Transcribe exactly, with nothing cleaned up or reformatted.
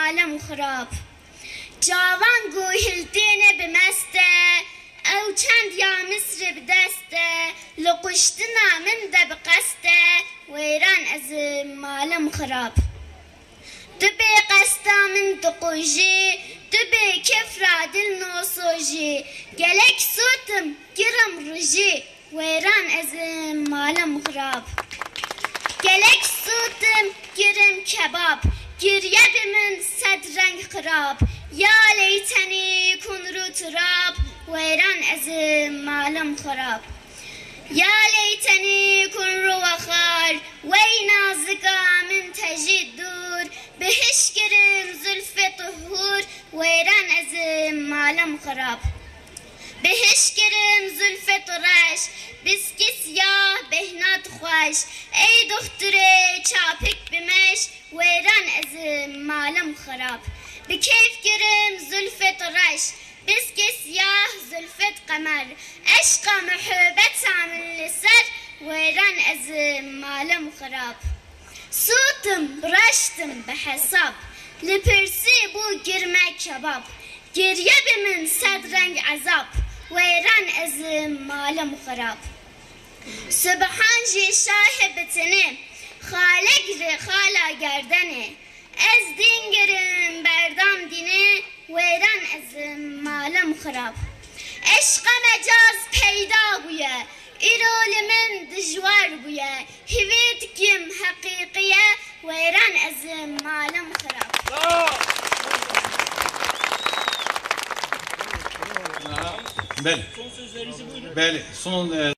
malum xarab. Cavan gohildine bimeste, ev çend ya Misr bideste, lukuştina min de biqeste, weyran ez malum xarab. Tübe qesta min tuquji, tübe kefra dil nosoji, gelek sutum giram ruji, weyran ez malum xarab. Gelek sutum girim kebab, girye bimin sedreng xarab, ya leyteni kunru turab, weyran ez malum xarab. Ya leyteni kunru vakhar, wey nazika min tejid dur, behiş girim zülfe tuhur, weyran ez malum xarab. Behiş girim zülfe turaş, biski siyah behnat xoş, ey dokture çapik bimeş, weyran ez malum xarab. Bi keyf girim zülfe turaş, biski siyah zülfet kamer, eşqa muhabbet amil liser, weyran ez malum xarab. Sutum braştım behesab, lipirsi bu girme kebab, girye bimin sedreng azab, weyran ez malum xarab. Subhan ji şahibetini, xale giri xala gerdeni, ez din girim berdam dini, weyran ez malum xarab. Eşqa mecaz peyda buye, irolimin dijwar buye, hivit kim hakikiye, weyran ez malum xarab. Beli. Beli. Son